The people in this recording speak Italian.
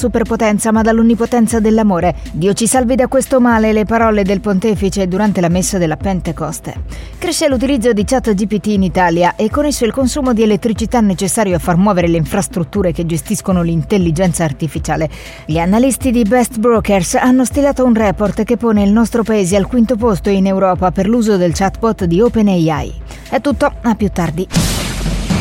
superpotenza, ma dall'onnipotenza dell'amore. Dio ci salvi da questo male, le parole del pontefice durante la messa della Pentecoste. Cresce l'utilizzo di ChatGPT in Italia e con esso il consumo di elettricità necessario a far muovere le infrastrutture che gestiscono l'intelligenza artificiale. Gli analisti di Best Brokers hanno stilato un report che pone il nostro paese al quinto posto in Europa per l'uso del chatbot di OpenAI. È tutto, a più tardi.